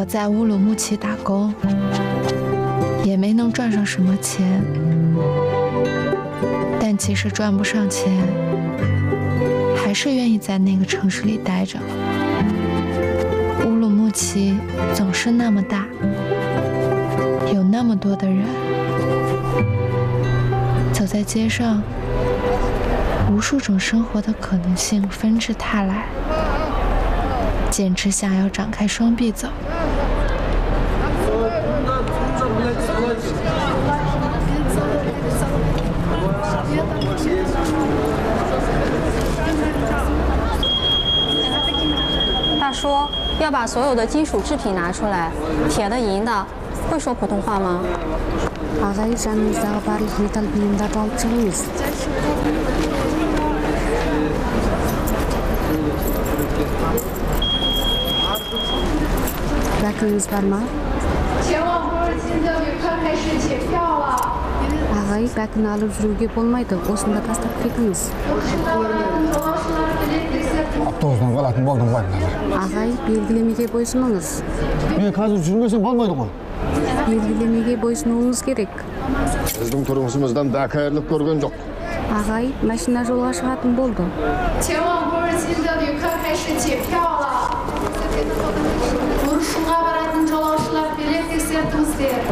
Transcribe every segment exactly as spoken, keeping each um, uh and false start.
我在乌鲁木齐打工，也没能赚上什么钱，但即使赚不上钱，还是愿意在那个城市里待着。乌鲁木齐总是那么大，有那么多的人，走在街上，无数种生活的可能性纷至沓来，简直想要张开双臂走。 大叔，要把所有的金属制品拿出来，铁的、银的，会说普通话吗？ Ағай жаныңыздағы барлық металл бұйымдарды алып шығыңыз. Бәкіңіз бар ма? Ағай, бәкіні алып жүруге болмайды. Осында тастап кетіңіз. Автобустан қалатын болдым ғой. Ағай, белгілемеге бойсыныңыз. Мен қазір жүрмесем болмайды ғой. Белгілемеге бойсынуыңыз керек. Біздің тұрмысымыздан бәкірлік көрген жоқ. Ағай, машина жолға шығатын болды. 前往波尔津的旅客开始检票了。Буршунға баратын жолаушылар билет тексертіңіздер.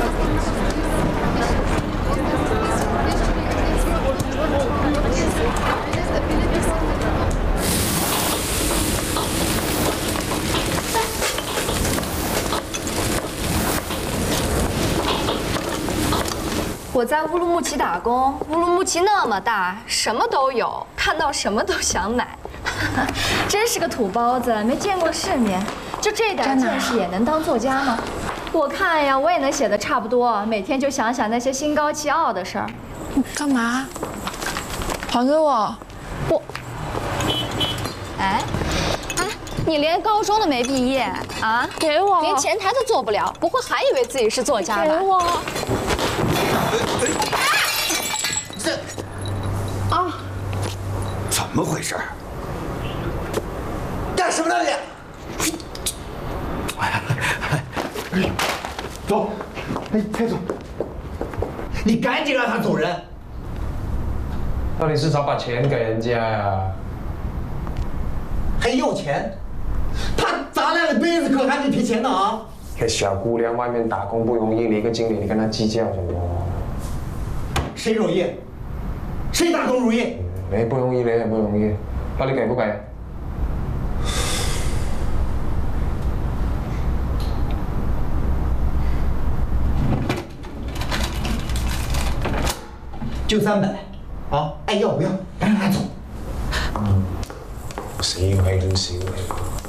我在乌鲁木齐打工，乌鲁木齐那么大，什么都有，看到什么都想买，真是个土包子，没见过世面，就这点见识也能当作家吗？我看呀，我也能写得差不多，每天就想想那些心高气傲的事儿。 你干嘛？还给我！ 我，哎，哎，你连高中都没毕业啊？ 给我！ 连前台都做不了，不会还以为自己是作家吧？ 给我！ 这啊，怎么回事？干什么呢你？哎呀，走，哎，蔡总，你赶紧让他走人。 到底是咋把钱给人家呀？ 还要钱？他砸烂了杯子，可还得赔钱呢啊！ 个小姑娘外面打工不容易，你一个经理，你跟她计较什么？ 谁容易？谁打工容易？ 你不容易，你也不容易。那你给不给？ 就三百，啊，爱要不要？赶紧拿走。 少氣都少氣。